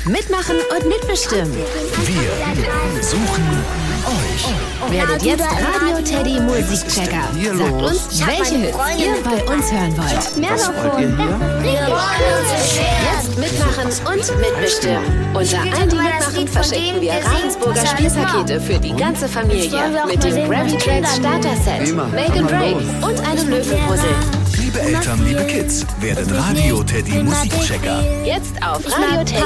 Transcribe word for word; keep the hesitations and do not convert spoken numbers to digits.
Mitmachen und mitbestimmen. Wir suchen euch. Werdet jetzt Radio Teddy Musikchecker. Sagt uns, welche Hits ihr bei uns hören wollt. Megafon. Jetzt mitmachen und mitbestimmen. Unter allen, die mitmachen, verschicken wir Ravensburger Spielpakete für die ganze Familie. Mit dem Grammy Tracks Starter Set, Make and Break und einem Löwenpuzzle. Liebe Eltern, liebe Kids, werdet Radio Teddy Musikchecker. Jetzt auf Radio Teddy.